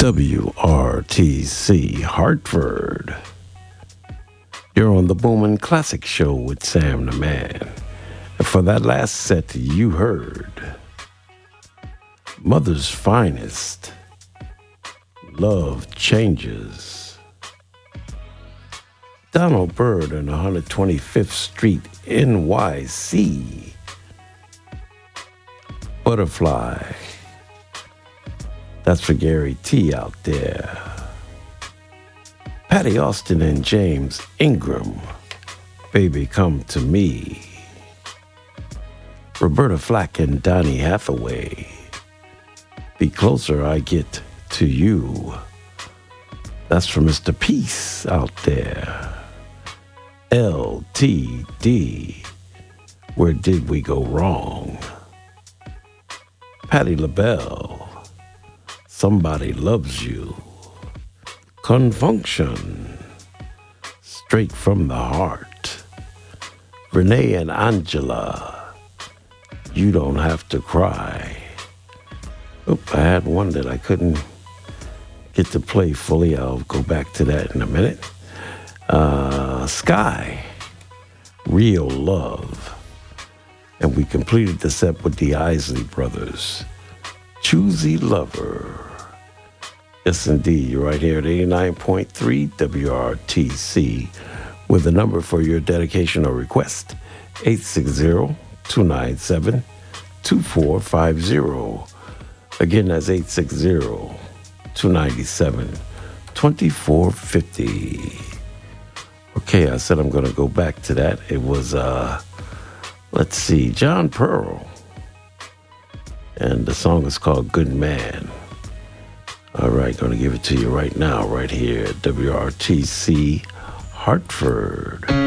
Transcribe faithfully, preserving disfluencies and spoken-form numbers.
W R T C Hartford. You're on the Boomin' Classic Show with Sam the Man. And for that last set, you heard Mother's Finest, Love Changes. Donald Byrd on one hundred twenty-fifth Street, N Y C. Butterfly. That's for Gary T out there. Patty Austin and James Ingram, Baby Come to Me. Roberta Flack and Donny Hathaway, Be Closer I Get to You. That's for Mister Peace out there. L T D, Where Did We Go Wrong? Patti LaBelle, Somebody Loves You. Confunction, Straight from the Heart. Renee and Angela, You Don't Have to Cry. Oop, I had one that I couldn't get to play fully. I'll go back to that in a minute. Uh, Sky, Real Love. And we completed the set with the Isley Brothers, Choosy Lover. Yes, indeed. You're right here at eighty-nine point three W R T C with the number for your dedication or request, eight six zero, two nine seven, two four five zero. Again, that's eight six zero, two nine seven, two four five zero. Okay, I said I'm going to go back to that. It was, uh, let's see, John Pearl. And the song is called Good Man. All right, going to give it to you right now, right here at W R T C Hartford.